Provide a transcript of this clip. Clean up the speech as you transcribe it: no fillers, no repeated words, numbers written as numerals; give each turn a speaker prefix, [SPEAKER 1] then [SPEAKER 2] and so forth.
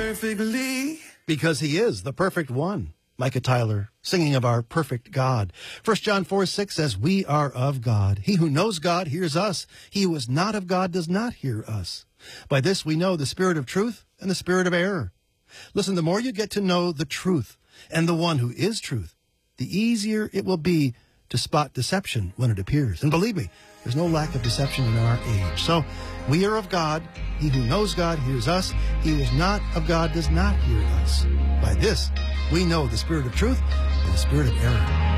[SPEAKER 1] perfectly.
[SPEAKER 2] Because he is the perfect one. Micah Tyler, singing of our perfect God. 1 John 4:6 says, we are of God. He who knows God hears us. He who is not of God does not hear us. By this we know the spirit of truth and the spirit of error. Listen, the more you get to know the truth and the one who is truth, the easier it will be to spot deception when it appears. And believe me, there's no lack of deception in our age. So we are of God. He who knows God hears us. He who is not of God does not hear us. By this, we know the spirit of truth and the spirit of error.